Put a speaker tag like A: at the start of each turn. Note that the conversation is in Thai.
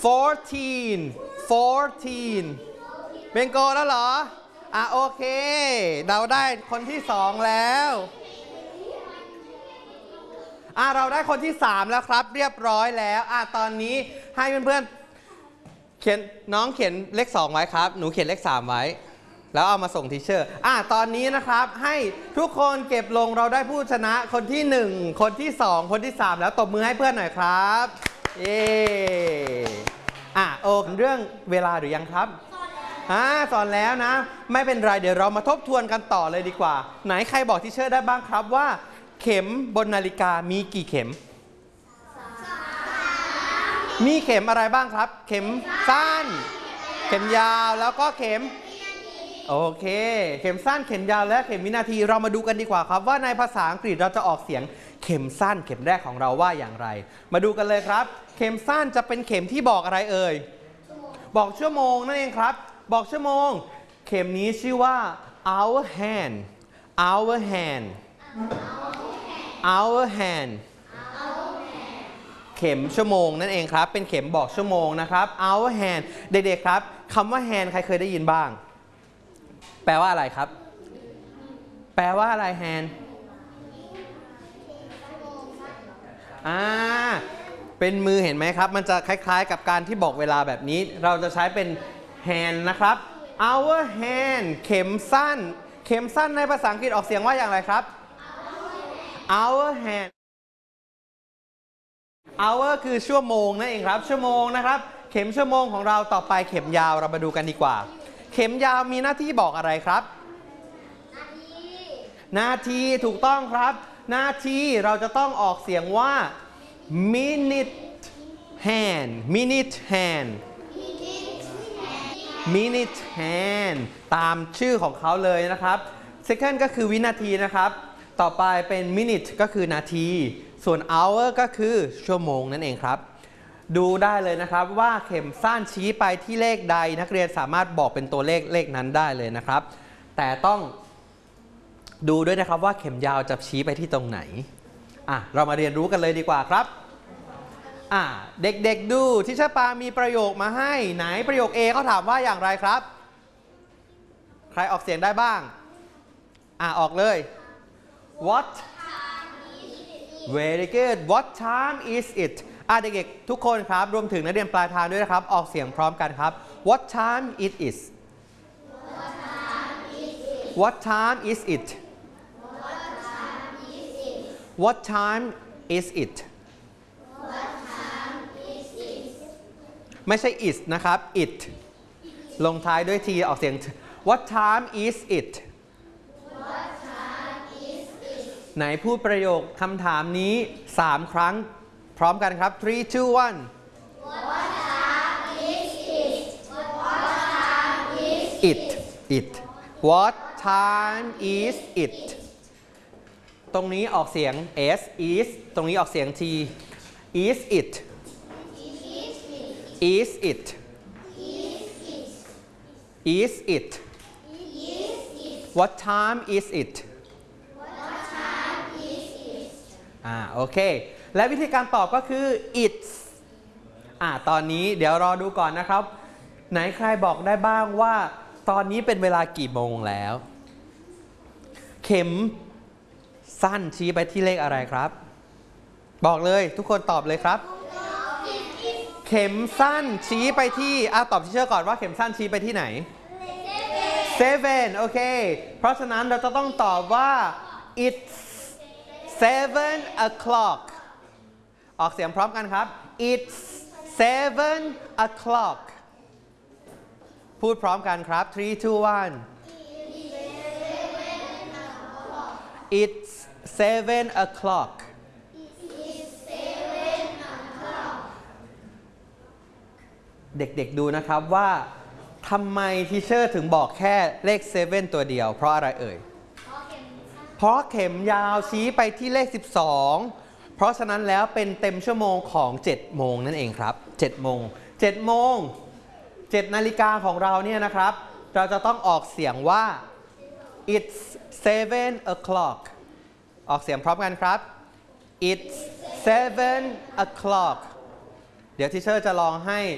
A: 14 เบงโกแล้วเหรอโอเคเราได้คนที่2แล้วเราได้คนที่3แล้วครับเรียบร้อยแล้วตอนนี้ให้เพื่อนๆเขียนน้องเขียนเลข2ไว้ครับหนูเขียนเลข3ไว้แล้วเอามาส่งทีเชอร์ตอนนี้นะครับให้ทุกคนเก็บลงเราได้ผู้ชนะคนที่1คนที่2คนที่3แล้วตบมือให้เพื่อนหน่อยครับเย้เรื่องเวลาหรือยังครับสอนแล้วนะไม่เป็นไรเดี๋ยวเรามาทบทวนกันต่อเลยดีกว่าไหนใครบอกทีเชอร์ได้บ้างครับว่าเข็มบนนาฬิกามีกี่เข็มมีเข็มอะไรบ้างครับเข็มสั้นเข็มยาวแล้วก็เข็มโอเคเข็มสั้นเข็มยาวและเข็มวินาทีเรามาดูกันดีกว่าครับว่าในภาษาอังกฤษเราจะออกเสียงเข็มสั้นเข็มแรกของเราว่าอย่างไรมาดูกันเลยครับเข็มสั้นจะเป็นเข็มที่บอกอะไรเอ่ยบอกชั่วโมงนั่นเองครับบอกชั่วโมงเข็มนี้ชื่อว่า hour handเข็มชั่วโมงนั่นเองครับเป็นเข็มบอกชั่วโมงนะครับ hour hand เด็กๆครับคำว่า hand ใครเคยได้ยินบ้างแปลว่าอะไรครับแปลว่าอะไร hand เป็นมือเห็นไหมครับมันจะคล้ายๆกับการที่บอกเวลาแบบนี้เราจะใช้เป็น hand นะครับ hour hand เข็มสั้นในภาษาอังกฤษออกเสียงว่าอย่างไรครับ hour hand hour คือชั่วโมงนั่นเองครับชั่วโมงนะครับเข็มชั่วโมงของเราต่อไปเข็มยาวเรามาดูกันดีกว่าเข็มยาวมีหน้าที่บอกอะไรครับนาทีถูกต้องครับนาทีเราจะต้องออกเสียงว่า minute hand ตามชื่อของเขาเลยนะครับ second ก็คือวินาทีนะครับต่อไปเป็น minute ก็คือนาทีส่วน hour ก็คือชั่วโมงนั่นเองครับดูได้เลยนะครับว่าเข็มสั้นชี้ไปที่เลขใดนักเรียนสามารถบอกเป็นตัวเลขนั้นได้เลยนะครับแต่ต้องดูด้วยนะครับว่าเข็มยาวจะชี้ไปที่ตรงไหนเรามาเรียนรู้กันเลยดีกว่าครับเด็กๆดูที่ชะปามีประโยคมาให้ไหนประโยค A เขาถามว่าอย่างไรครับใครออกเสียงได้บ้างออกเลย What very good What time is it เด็กๆทุกคนครับรวมถึงนักเรียนปลายทางด้วยนะครับออกเสียงพร้อมกันครับ What time it is What time is it What time is it ไม่ใช่ is นะครับ it ลงท้ายด้วย t ออกเสียง What time is it ไหนพูดประโยคคำถามนี้3ครั้งพร้อมกันครับ3 2 1 it What time is it ตรงนี้ออกเสียง s is ตรงนี้ออกเสียง t is it What time is itโอเคและวิธีการตอบก็คือ it's ตอนนี้เดี๋ยวรอดูก่อนนะครับไหนใครบอกได้บ้างว่าตอนนี้เป็นเวลากี่โมงแล้วเข็มสั้นชี้ไปที่เลขอะไรครับบอกเลยทุกคนตอบเลยครับเข็มสั้นชี้ไปที่ตอบที่เชื่อก่อนว่าเข็มสั้นชี้ไปที่ไหน 7 โอเคเพราะฉะนั้นเราจะต้องตอบว่า it's 7 o'clock ออกเสียงพร้อมกันครับ it's 7 o'clock พูดพร้อมกันครับ3 2 1 it's 7 o'clock เด็กๆดูนะครับว่าทำไมทีเชอร์ถึงบอกแค่เลข7ตัวเดียวเพราะอะไรเอ่ยเพราะเข็มยาวชี้ไปที่เลข12เพราะฉะนั้นแล้วเป็นเต็มชั่วโมงของ7โมงนั่นเองครับ7โมง7นาฬิกาของเราเนี่ยนะครับเราจะต้องออกเสียงว่า it's 7 o'clock ออกเสียงพร้อมกันครับ it's 7 o'clock เดี๋ยวทีเชอร์จะลองให้